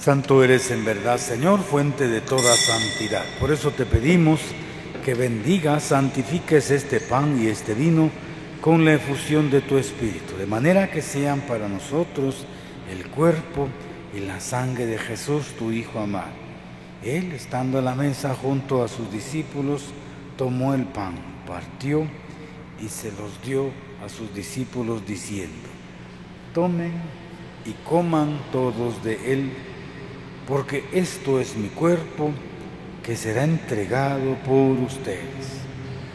Santo eres en verdad, Señor, fuente de toda santidad. Por eso te pedimos que bendigas, santifiques este pan y este vino con la efusión de tu Espíritu, de manera que sean para nosotros el cuerpo y la sangre de Jesús, tu Hijo amado. Él, estando a la mesa junto a sus discípulos, tomó el pan, partió y se los dio a sus discípulos diciendo: tomen y coman todos de él, porque esto es mi cuerpo que será entregado por ustedes.